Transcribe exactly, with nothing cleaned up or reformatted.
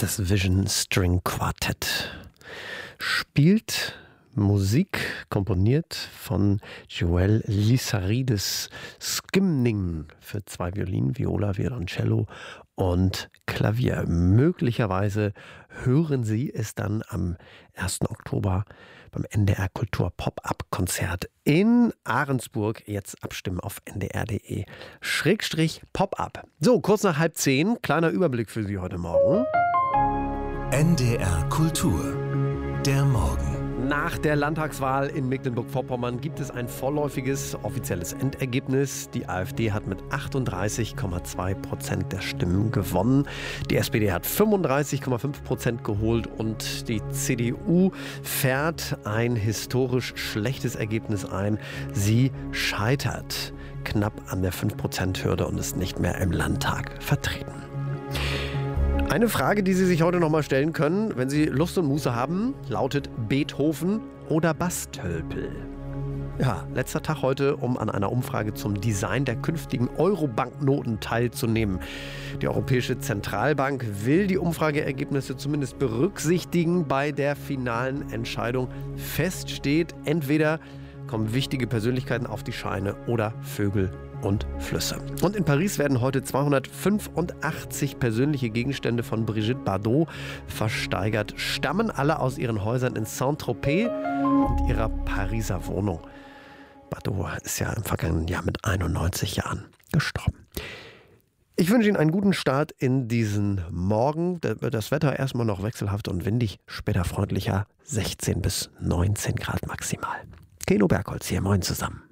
Das Vision String Quartet spielt Musik, komponiert von Joël Lissarides Skimning für zwei Violinen, Viola, Violoncello und Klavier. Möglicherweise hören Sie es dann am ersten Oktober beim N D R Kultur Pop-Up-Konzert in Ahrensburg. Jetzt abstimmen auf n d r punkt d e Schrägstrich Pop-Up. So, kurz nach halb zehn, kleiner Überblick für Sie heute Morgen. N D R Kultur, der Morgen. Nach der Landtagswahl in Mecklenburg-Vorpommern gibt es ein vorläufiges offizielles Endergebnis. Die AfD hat mit achtunddreißig Komma zwei Prozent der Stimmen gewonnen. Die S P D hat fünfunddreißig Komma fünf Prozent geholt und die C D U fährt ein historisch schlechtes Ergebnis ein. Sie scheitert knapp an der fünf Prozent Hürde und ist nicht mehr im Landtag vertreten. Eine Frage, die Sie sich heute noch mal stellen können, wenn Sie Lust und Muße haben, lautet Beethoven oder Bastölpel? Ja, letzter Tag heute, um an einer Umfrage zum Design der künftigen Euro-Banknoten teilzunehmen. Die Europäische Zentralbank will die Umfrageergebnisse zumindest berücksichtigen bei der finalen Entscheidung. Fest steht, entweder kommen wichtige Persönlichkeiten auf die Scheine oder Vögel und Flüsse. Und in Paris werden heute zweihundertfünfundachtzig persönliche Gegenstände von Brigitte Bardot versteigert. Stammen alle aus ihren Häusern in Saint-Tropez und ihrer Pariser Wohnung. Bardot ist ja im vergangenen Jahr mit einundneunzig Jahren gestorben. Ich wünsche Ihnen einen guten Start in diesen Morgen. Das Wetter erstmal noch wechselhaft und windig, später freundlicher, sechzehn bis neunzehn Grad maximal. Keno Bergholz hier, moin zusammen.